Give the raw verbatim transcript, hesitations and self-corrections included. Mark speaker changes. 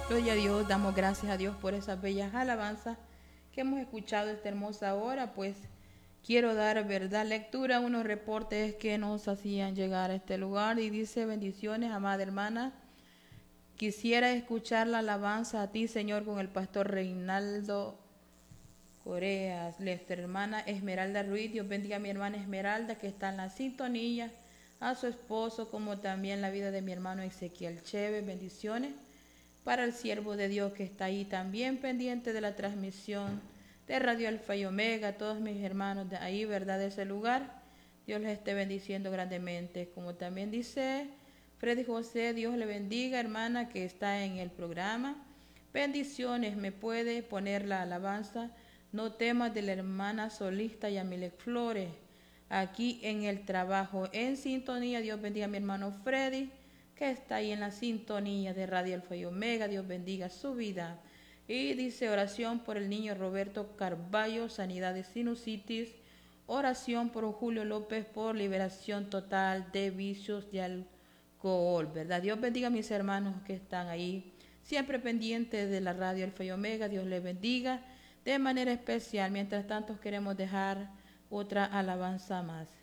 Speaker 1: Gloria a Dios, damos gracias a Dios por esas bellas alabanzas que hemos escuchado esta hermosa hora. Pues quiero dar, verdad, lectura a unos reportes que nos hacían llegar a este lugar. Y dice: bendiciones, amada hermana. Quisiera escuchar la alabanza a ti, Señor, con el pastor Reinaldo Coreas. Nuestra hermana Esmeralda Ruiz. Dios bendiga a mi hermana Esmeralda, que está en la sintonía, a su esposo, como también la vida de mi hermano Ezequiel Chévez. Bendiciones para el siervo de Dios que está ahí también pendiente de la transmisión de Radio Alfa y Omega, todos mis hermanos de ahí, verdad, de ese lugar. Dios les esté bendiciendo grandemente. Como también dice Freddy José, Dios le bendiga, hermana, que está en el programa. Bendiciones, me puede poner la alabanza No temas, de la hermana solista Yamile Flores, aquí en el trabajo, en sintonía. Dios bendiga a mi hermano Freddy, que está ahí en la sintonía de Radio Alfa y Omega. Dios bendiga su vida. Y dice: oración por el niño Roberto Carballo, sanidad de sinusitis. Oración por Julio López, por liberación total de vicios de alcohol, ¿verdad? Dios bendiga a mis hermanos que están ahí, siempre pendientes de la Radio Alfa y Omega. Dios les bendiga de manera especial. Mientras tanto, queremos dejar otra alabanza más.